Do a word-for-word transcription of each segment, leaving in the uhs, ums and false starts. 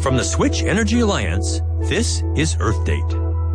From the Switch Energy Alliance, this is Earth Date.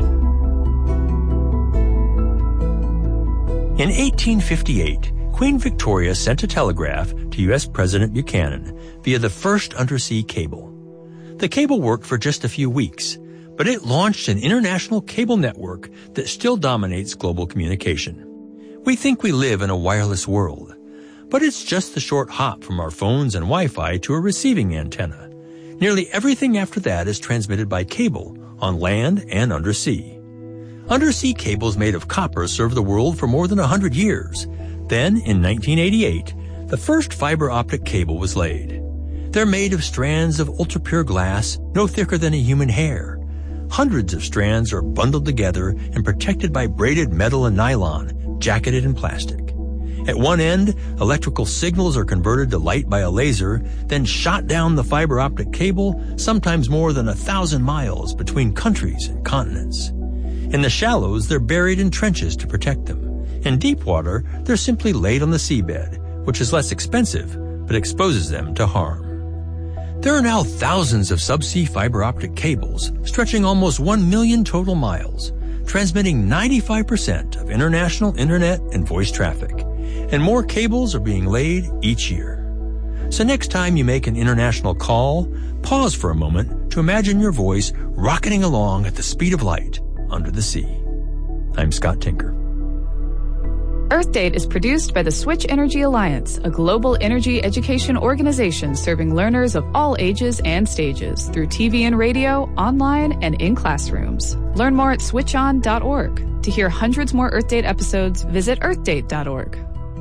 In eighteen fifty-eight, Queen Victoria sent a telegraph to U S President Buchanan via the first undersea cable. The cable worked for just a few weeks, but it launched an international cable network that still dominates global communication. We think we live in a wireless world, but it's just the short hop from our phones and Wi-Fi to a receiving antenna. Nearly everything after that is transmitted by cable, on land and undersea. Undersea cables made of copper served the world for more than one hundred years. Then, in nineteen eighty-eight, the first fiber optic cable was laid. They're made of strands of ultra-pure glass, no thicker than a human hair. Hundreds of strands are bundled together and protected by braided metal and nylon, jacketed in plastic. At one end, electrical signals are converted to light by a laser, then shot down the fiber optic cable, sometimes more than a thousand miles between countries and continents. In the shallows, they're buried in trenches to protect them. In deep water, they're simply laid on the seabed, which is less expensive, but exposes them to harm. There are now thousands of subsea fiber optic cables, stretching almost one million total miles, transmitting ninety-five percent of international internet and voice traffic. And more cables are being laid each year. So next time you make an international call, pause for a moment to imagine your voice rocketing along at the speed of light under the sea. I'm Scott Tinker. Earth Date is produced by the Switch Energy Alliance, a global energy education organization serving learners of all ages and stages through T V and radio, online, and in classrooms. Learn more at switch on dot org. To hear hundreds more Earth Date episodes, visit earth date dot org.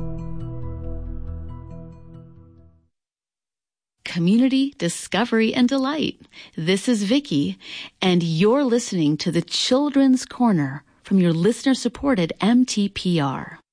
Community, discovery, and delight. This is Vicki, and you're listening to the Children's Corner from your listener-supported M T P R.